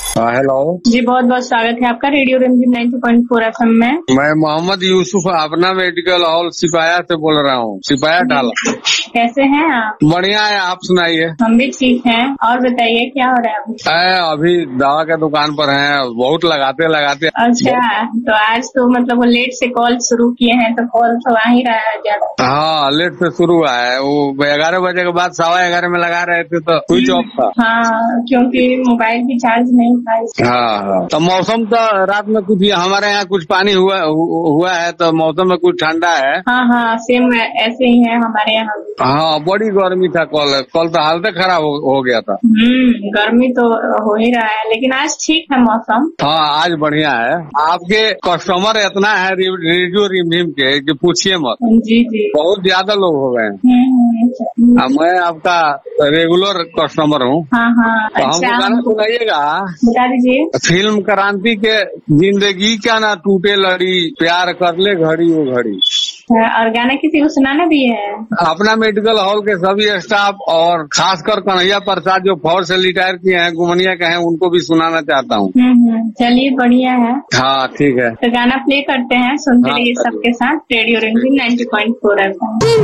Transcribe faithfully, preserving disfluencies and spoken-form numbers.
Hello जी, बहुत बहुत स्वागत है आपका रेडियो रिमझिम नाइंटी पॉइंट फोर एफएम में। मैं मोहम्मद यूसुफ अपना मेडिकल हॉल सिपाया से बोल रहा हूँ। सिपाया ढाला। कैसे हैं आप? बढ़िया है, आप सुनाइए। हम भी ठीक हैं। और बताइए क्या हो रहा है अभी? है, अभी दवा के दुकान पर हैं, बहुत लगाते लगाते। अच्छा, तो आज तो मतलब वो लेट से कॉल शुरू किए हैं, तो कॉल तो आ ही रहा है ज्यादा। हाँ, लेट से शुरू हुआ है। वो ग्यारह बजे के बाद सवा ग्यारह में लगा रहे थे तो स्विच ऑफ था। हाँ, क्योंकि मोबाइल भी चार्ज नहीं था। हाँ हाँ, तो मौसम तो रात में कुछ हमारे यहाँ कुछ पानी हुआ हुआ है, तो मौसम में कुछ ठंडा है। हाँ हाँ, सेम ऐसे ही है हमारे यहाँ। हाँ, बड़ी गर्मी था कल कल तो हालत खराब हो, हो गया था। हम्म गर्मी तो हो ही रहा है, लेकिन आज ठीक है मौसम। हाँ, आज बढ़िया है। आपके कस्टमर इतना है रेडियो रिमझिम के कि पूछिए मत। जी जी, बहुत ज्यादा लोग हो गए हैं। मैं आपका रेगुलर कस्टमर हूँ। हाँ हाँ, तो हमको अच्छा, गाना सुनाइएगा। बता दीजिए। फिल्म क्रांति के जिंदगी क्या ना टूटे लड़ी, प्यार कर ले घड़ी वो घड़ी। और गाना किसी को सुनाना भी है? अपना मेडिकल हॉल के सभी स्टाफ और खासकर कन्हैया प्रसाद जो फौज से रिटायर किए हैं, गुमनिया के हैं, उनको भी सुनाना चाहता हूँ। चलिए, बढ़िया है। हाँ ठीक है, तो गाना प्ले करते हैं, सुनते हाँ, रहिए सबके साथ रेडियो रिमझिम नाइंटी पॉइंट फोर एफएम।